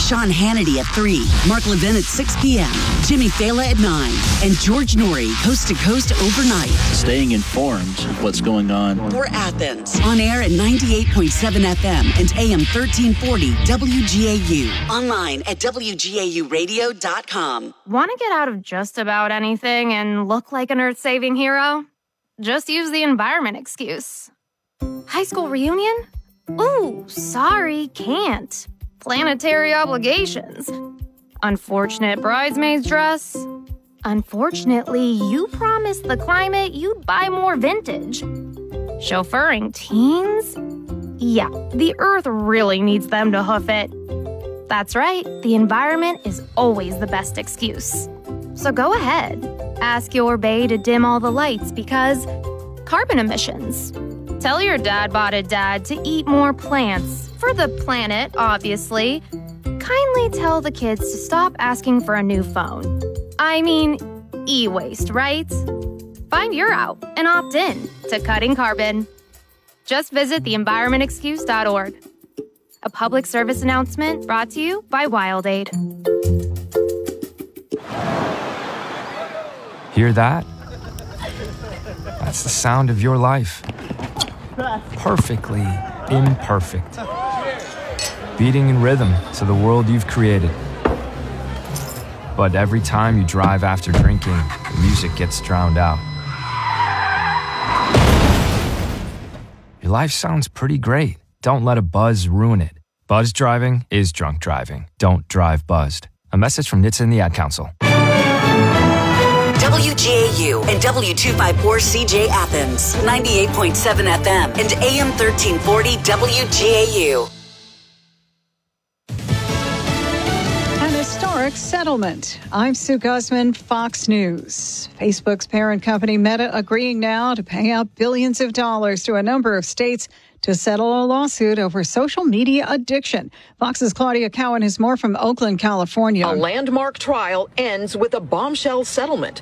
Sean Hannity at 3, Mark Levin at 6 p.m., Jimmy Fallon at 9, and George Norrie, coast to coast overnight. Staying informed of what's going on. For Athens, on air at 98.7 FM and AM 1340 WGAU. Online at WGAUradio.com. Want to get out of just about anything and look like an earth-saving hero? Just use the environment excuse. High school reunion? Ooh, sorry, can't. Planetary obligations. Unfortunate bridesmaid's dress. Unfortunately, you promised the climate you'd buy more vintage. Chauffeuring teens? Yeah, the earth really needs them to hoof it. That's right, the environment is always the best excuse. So go ahead, ask your bae to dim all the lights because carbon emissions. Tell your dad-botted dad to eat more plants. For the planet, obviously. Kindly tell the kids to stop asking for a new phone. I mean, e-waste, right? Find your out and opt in to cutting carbon. Just visit theenvironmentexcuse.org. A public service announcement brought to you by WildAid. Hear that? That's the sound of your life. Perfectly imperfect. Beating in rhythm to the world you've created. But every time you drive after drinking, the music gets drowned out. Your life sounds pretty great. Don't let a buzz ruin it. Buzz driving is drunk driving. Don't drive buzzed. A message from NHTSA and the Ad Council. WGAU and W254CJ Athens, 98.7 FM and AM 1340 WGAU. An historic settlement. I'm Sue Guzman, Fox News. Facebook's parent company Meta agreeing now to pay out billions of dollars to a number of states to settle a lawsuit over social media addiction. Fox's Claudia Cowan has more from Oakland, California. A landmark trial ends with a bombshell settlement.